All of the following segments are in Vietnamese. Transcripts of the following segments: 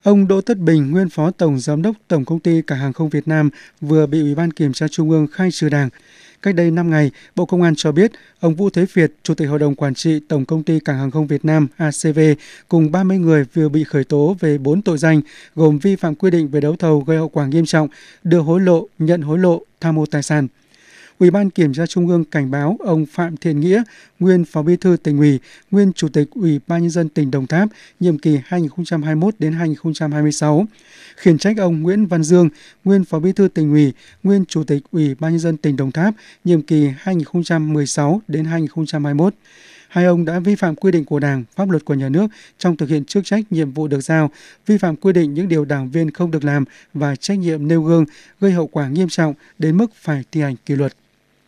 Ông Đỗ Tất Bình, nguyên Phó Tổng Giám đốc Tổng Công ty Cảng hàng không Việt Nam vừa bị Ủy ban Kiểm tra Trung ương khai trừ Đảng. Cách đây 5 ngày, Bộ Công an cho biết ông Vũ Thế Việt, Chủ tịch Hội đồng Quản trị Tổng Công ty Cảng hàng không Việt Nam ACV cùng 30 người vừa bị khởi tố về 4 tội danh gồm vi phạm quy định về đấu thầu gây hậu quả nghiêm trọng, đưa hối lộ, nhận hối lộ, tham ô tài sản. Ủy ban Kiểm tra Trung ương cảnh báo ông Phạm Thiện Nghĩa, nguyên Phó Bí thư Tỉnh ủy, nguyên Chủ tịch Ủy ban Nhân dân tỉnh Đồng Tháp, nhiệm kỳ 2021 đến 2026, khiển trách ông Nguyễn Văn Dương, nguyên Phó Bí thư Tỉnh ủy, nguyên Chủ tịch Ủy ban Nhân dân tỉnh Đồng Tháp, nhiệm kỳ 2016 đến 2021. Hai ông đã vi phạm quy định của Đảng, pháp luật của nhà nước trong thực hiện chức trách nhiệm vụ được giao, vi phạm quy định những điều đảng viên không được làm và trách nhiệm nêu gương, gây hậu quả nghiêm trọng đến mức phải thi hành kỷ luật.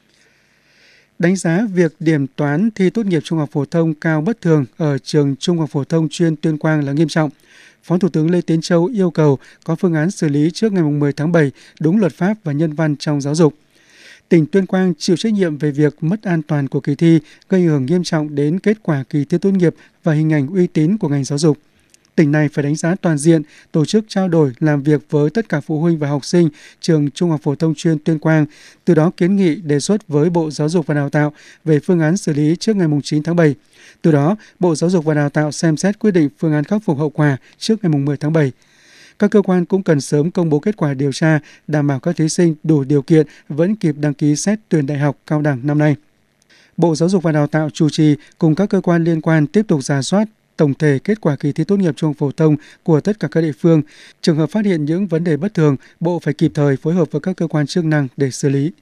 Đánh giá việc điểm toán thi tốt nghiệp trung học phổ thông cao bất thường ở trường Trung học phổ thông chuyên Tuyên Quang là nghiêm trọng. Phó Thủ tướng Lê Tiến Châu yêu cầu có phương án xử lý trước ngày 10 tháng 7 đúng luật pháp và nhân văn trong giáo dục. Tỉnh Tuyên Quang chịu trách nhiệm về việc mất an toàn của kỳ thi gây ảnh hưởng nghiêm trọng đến kết quả kỳ thi tốt nghiệp và hình ảnh uy tín của ngành giáo dục. Tỉnh này phải đánh giá toàn diện, tổ chức trao đổi, làm việc với tất cả phụ huynh và học sinh trường Trung học phổ thông chuyên Tuyên Quang, từ đó kiến nghị đề xuất với Bộ Giáo dục và Đào tạo về phương án xử lý trước ngày 9 tháng 7. Từ đó, Bộ Giáo dục và Đào tạo xem xét quyết định phương án khắc phục hậu quả trước ngày 10 tháng 7. Các cơ quan cũng cần sớm công bố kết quả điều tra, đảm bảo các thí sinh đủ điều kiện vẫn kịp đăng ký xét tuyển đại học cao đẳng năm nay. Bộ Giáo dục và Đào tạo chủ trì cùng các cơ quan liên quan tiếp tục rà soát tổng thể kết quả kỳ thi tốt nghiệp trung học phổ thông của tất cả các địa phương. Trường hợp phát hiện những vấn đề bất thường, Bộ phải kịp thời phối hợp với các cơ quan chức năng để xử lý.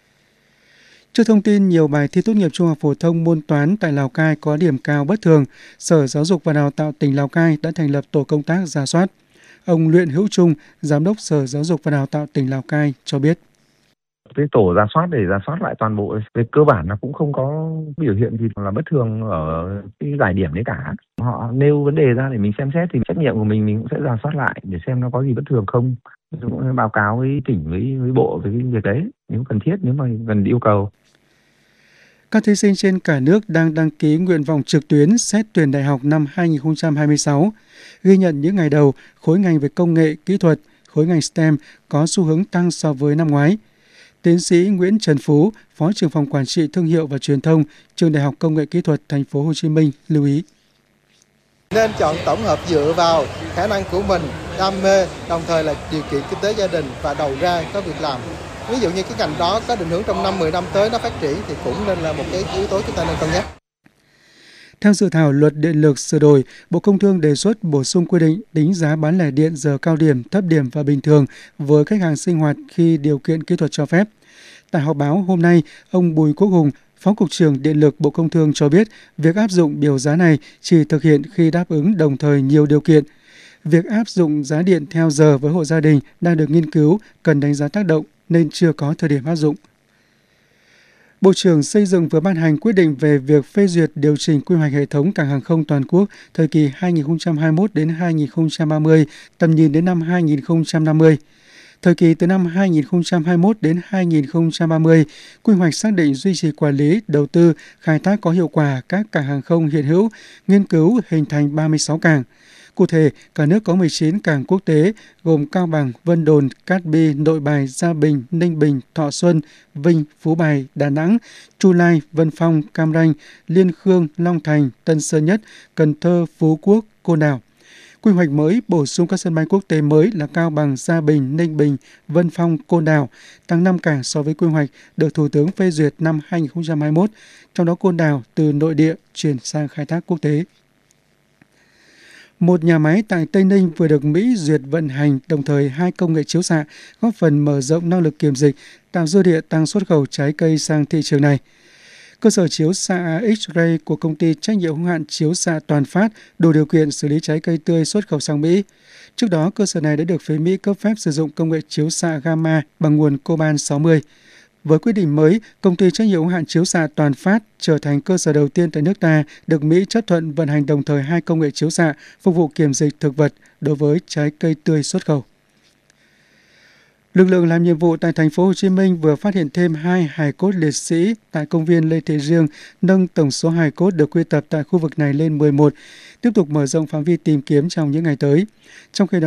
Trước thông tin nhiều bài thi tốt nghiệp trung học phổ thông môn toán tại Lào Cai có điểm cao bất thường, Sở Giáo dục và Đào tạo tỉnh Lào Cai đã thành lập tổ công tác rà soát. Ông Luyện Hữu Trung, Giám đốc Sở Giáo dục và Đào tạo tỉnh Lào Cai cho biết. Cái tổ rà soát để rà soát lại toàn bộ, về cơ bản là cũng không có biểu hiện gì là bất thường ở cái giải điểm đấy cả. Họ nêu vấn đề ra để mình xem xét thì trách nhiệm của mình cũng sẽ rà soát lại để xem nó có gì bất thường không. Cũng sẽ báo cáo với tỉnh với bộ về cái việc đấy nếu cần thiết, nếu mà cần yêu cầu. Các thí sinh trên cả nước đang đăng ký nguyện vọng trực tuyến xét tuyển đại học năm 2026. Ghi nhận những ngày đầu, khối ngành về công nghệ, kỹ thuật, khối ngành STEM có xu hướng tăng so với năm ngoái. Tiến sĩ Nguyễn Trần Phú, Phó trưởng phòng Quản trị Thương hiệu và Truyền thông, Trường Đại học Công nghệ Kỹ thuật Thành phố Hồ Chí Minh lưu ý. Nên chọn tổng hợp dựa vào khả năng của mình, đam mê, đồng thời là điều kiện kinh tế gia đình và đầu ra có việc làm. Ví dụ như cái ngành đó có định hướng trong 5-10 năm tới nó phát triển thì cũng nên là một cái yếu tố chúng ta nên cân nhắc. Theo dự thảo luật điện lực sửa đổi, Bộ Công Thương đề xuất bổ sung quy định tính giá bán lẻ điện giờ cao điểm, thấp điểm và bình thường với khách hàng sinh hoạt khi điều kiện kỹ thuật cho phép. Tại họp báo hôm nay, ông Bùi Quốc Hùng, Phó Cục trưởng Điện lực Bộ Công Thương cho biết việc áp dụng biểu giá này chỉ thực hiện khi đáp ứng đồng thời nhiều điều kiện. Việc áp dụng giá điện theo giờ với hộ gia đình đang được nghiên cứu, cần đánh giá tác động nên chưa có thời điểm áp dụng. Bộ trưởng Xây dựng vừa ban hành quyết định về việc phê duyệt điều chỉnh quy hoạch hệ thống cảng hàng không toàn quốc thời kỳ 2021 đến 2030, tầm nhìn đến năm 2050. Thời kỳ từ năm 2021 đến 2030, quy hoạch xác định duy trì quản lý, đầu tư, khai thác có hiệu quả các cảng hàng không hiện hữu, nghiên cứu hình thành 36 cảng. Cụ thể, cả nước có 19 cảng quốc tế gồm Cao Bằng, Vân Đồn, Cát Bi, Nội Bài, Gia Bình, Ninh Bình, Thọ Xuân, Vinh, Phú Bài, Đà Nẵng, Chu Lai, Vân Phong, Cam Ranh, Liên Khương, Long Thành, Tân Sơn Nhất, Cần Thơ, Phú Quốc, Côn Đảo. Quy hoạch mới bổ sung các sân bay quốc tế mới là Cao Bằng, Gia Bình, Ninh Bình, Vân Phong, Côn Đảo, tăng 5 cảng so với quy hoạch được Thủ tướng phê duyệt năm 2021, trong đó Côn Đảo từ nội địa chuyển sang khai thác quốc tế. Một nhà máy tại Tây Ninh vừa được Mỹ duyệt vận hành, đồng thời 2 công nghệ chiếu xạ góp phần mở rộng năng lực kiểm dịch, tạo dư địa tăng xuất khẩu trái cây sang thị trường này. Cơ sở chiếu xạ X-ray của công ty trách nhiệm hữu hạn chiếu xạ Toàn Phát đủ điều kiện xử lý trái cây tươi xuất khẩu sang Mỹ. Trước đó, cơ sở này đã được phía Mỹ cấp phép sử dụng công nghệ chiếu xạ gamma bằng nguồn coban-60. Với quyết định mới, công ty trách nhiệm hữu hạn chiếu xạ Toàn Phát trở thành cơ sở đầu tiên tại nước ta được Mỹ chấp thuận vận hành đồng thời 2 công nghệ chiếu xạ phục vụ kiểm dịch thực vật đối với trái cây tươi xuất khẩu. Lực lượng làm nhiệm vụ tại thành phố Hồ Chí Minh vừa phát hiện thêm 2 hài cốt liệt sĩ tại công viên Lê Thị Riêng, nâng tổng số hài cốt được quy tập tại khu vực này lên 11, tiếp tục mở rộng phạm vi tìm kiếm trong những ngày tới. Trong khi đó,